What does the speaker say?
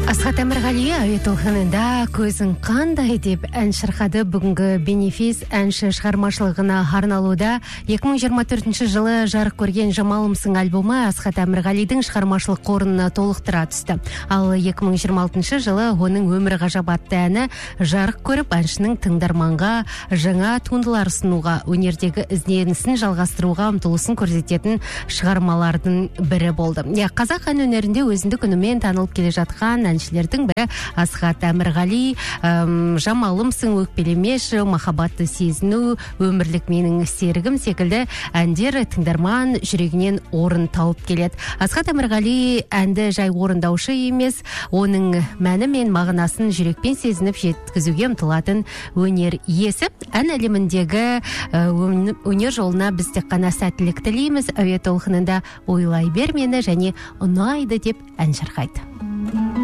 Асхат Әмірғали әуе толқынында көзің қандай деп ән шырқады. Бүгінгі бенефис әнші шығармашылығына арналуда. 2024 жылы жарық көрген Жамалымсың альбомы Асхат Әмірғалидің шығармашылық қорын толықтыра түсті. Ал 2026 жылы оның өмірі ғажап атты әні жарық көріп, әншінің тыңдарманға жаңа туындылар ұсынуға, өнердегі ізденісін жалғастыруға ұмтылысын көрсететін шығармалардың бірі болды. Қазақ ән өнерінде өзіндік үнімен танылып келе жатқан әншілердің бірі Асхат Әмірғали. Жамалымсың, өкпелемеші, махаббатты сезіну, өмірлік менің серігім секілді әндер тыңдарман жүрегінен орын тауып келеді. Асхат Әмірғали әнді жай орындаушы емес, оның мәні мен мағынасын жүрекпен сезініп жеткізуге ұмтылатын өнер иесі. Ән әлеміндегі өнер жолына біз тек қана сәттілік тілейміз. Әуе толқынында ойлай бер мені және ұнайды деп ән шырқайды.